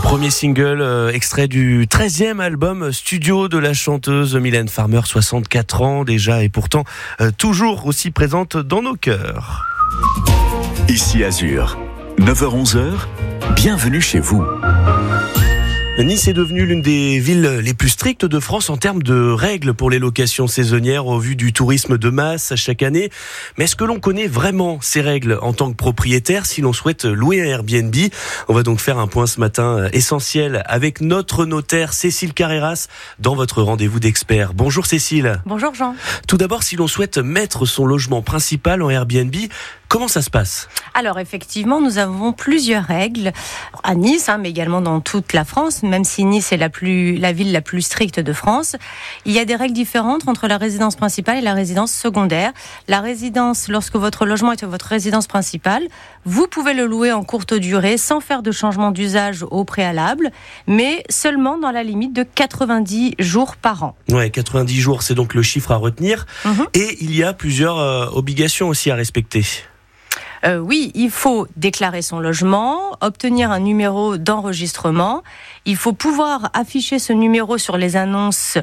Premier single extrait du 13e album studio de la chanteuse Mylène Farmer, 64 ans déjà et pourtant toujours aussi présente dans nos cœurs. Ici Azur, 9h-11h, bienvenue chez vous. Nice est devenue l'une des villes les plus strictes de France en termes de règles pour les locations saisonnières au vu du tourisme de masse chaque année. Mais est-ce que l'on connaît vraiment ces règles en tant que propriétaire si l'on souhaite louer un Airbnb ? On va donc faire un point ce matin essentiel avec notre notaire Cécile Carreras dans votre rendez-vous d'experts. Bonjour Cécile. Bonjour Jean. Tout d'abord, si l'on souhaite mettre son logement principal en Airbnb, comment ça se passe ? Alors effectivement, nous avons plusieurs règles à Nice, mais également dans toute la France, même si Nice est la ville la plus stricte de France. Il y a des règles différentes entre la résidence principale et la résidence secondaire. La résidence, lorsque votre logement est votre résidence principale, vous pouvez le louer en courte durée sans faire de changement d'usage au préalable, mais seulement dans la limite de 90 jours par an. Ouais, 90 jours, c'est donc le chiffre à retenir. Et il y a plusieurs obligations aussi à respecter. Oui, il faut déclarer son logement, obtenir un numéro d'enregistrement. Il faut pouvoir afficher ce numéro sur les annonces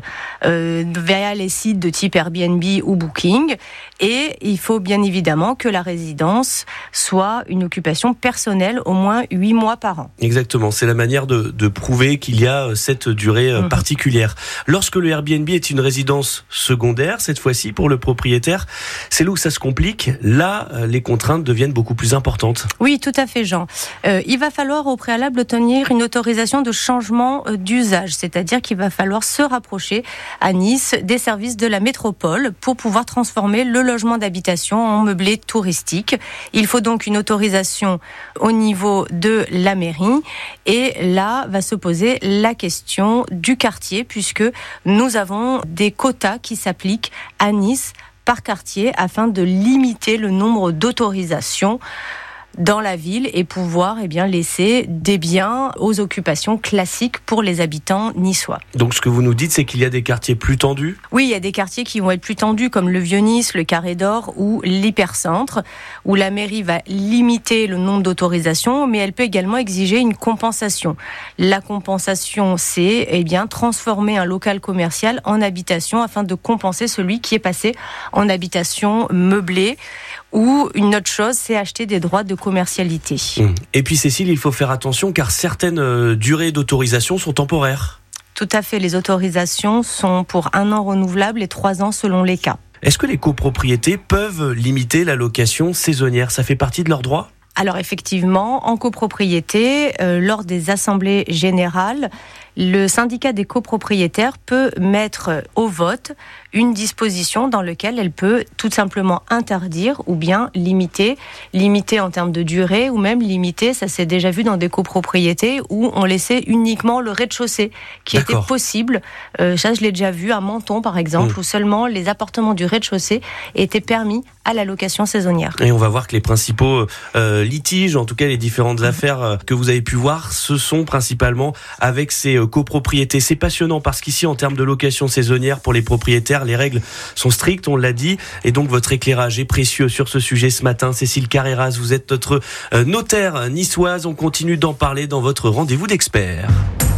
via les sites de type Airbnb ou Booking. Et il faut bien évidemment que la résidence soit une occupation personnelle au moins 8 mois par an. Exactement, c'est la manière de prouver qu'il y a cette durée particulière. Lorsque le Airbnb est une résidence secondaire, cette fois-ci pour le propriétaire, c'est là où ça se complique. Là, les contraintes deviennent beaucoup plus importantes. Oui, tout à fait, Jean. Il va falloir au préalable obtenir une autorisation de changement d'usage, c'est-à-dire qu'il va falloir se rapprocher à Nice des services de la métropole pour pouvoir transformer le logement d'habitation en meublé touristique. Il faut donc une autorisation au niveau de la mairie et là va se poser la question du quartier puisque nous avons des quotas qui s'appliquent à Nice par quartier afin de limiter le nombre d'autorisations dans la ville et pouvoir laisser des biens aux occupations classiques pour les habitants niçois. Donc ce que vous nous dites, c'est qu'il y a des quartiers plus tendus ? Oui, il y a des quartiers qui vont être plus tendus comme le Vieux-Nice, le Carré d'Or ou l'Hypercentre, où la mairie va limiter le nombre d'autorisations, mais elle peut également exiger une compensation. La compensation, c'est transformer un local commercial en habitation afin de compenser celui qui est passé en habitation meublée. Ou une autre chose, c'est acheter des droits de commercialité. Et puis Cécile, il faut faire attention car certaines durées d'autorisation sont temporaires. Tout à fait, les autorisations sont pour 1 an renouvelable et 3 ans selon les cas. Est-ce que les copropriétés peuvent limiter la location saisonnière ? Ça fait partie de leurs droits ? Alors effectivement, en copropriété, lors des assemblées générales, le syndicat des copropriétaires peut mettre au vote une disposition dans laquelle elle peut tout simplement interdire ou bien limiter en termes de durée ou même limiter, ça s'est déjà vu dans des copropriétés où on laissait uniquement le rez-de-chaussée qui était possible. Ça, je l'ai déjà vu à Menton par exemple, où seulement les appartements du rez-de-chaussée étaient permis à la location saisonnière. Et on va voir que les principaux litiges, en tout cas les différentes affaires que vous avez pu voir, ce sont principalement avec ces copropriétés. C'est passionnant parce qu'ici, en termes de location saisonnière pour les propriétaires, les règles sont strictes, on l'a dit, et donc votre éclairage est précieux sur ce sujet ce matin. Cécile Carreras, vous êtes notre notaire niçoise. On continue d'en parler dans votre rendez-vous d'experts.